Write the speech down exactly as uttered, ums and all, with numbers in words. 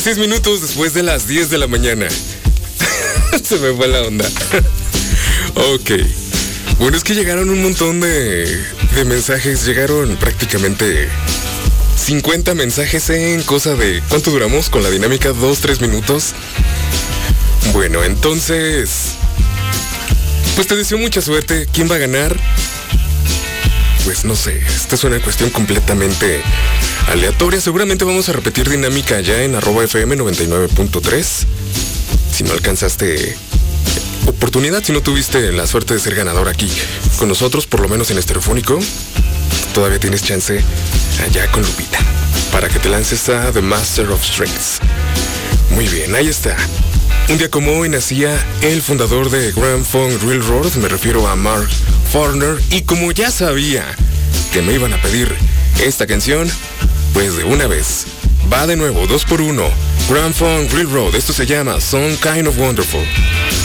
Seis minutos después de las diez de la mañana. Se me fue la onda. Ok. Bueno, es que llegaron un montón de, de mensajes. Llegaron prácticamente cincuenta mensajes en cosa de... ¿Cuánto duramos con la dinámica? ¿Dos, tres minutos? Bueno, entonces... Pues te deseo mucha suerte. ¿Quién va a ganar? Pues no sé, esta es una cuestión completamente aleatoria. Seguramente vamos a repetir dinámica ya en arroba F M noventa y nueve punto tres. Si no alcanzaste oportunidad, si no tuviste la suerte de ser ganador aquí con nosotros, por lo menos en Estereofónico, todavía tienes chance allá con Lupita para que te lances a The Master of Strings. Muy bien, ahí está. Un día como hoy nacía el fundador de Grand Funk Railroad, me refiero a Mark Farner, y como ya sabía que me iban a pedir esta canción, pues de una vez, va de nuevo, dos por uno, Grand Funk Railroad, esto se llama Some Kind of Wonderful.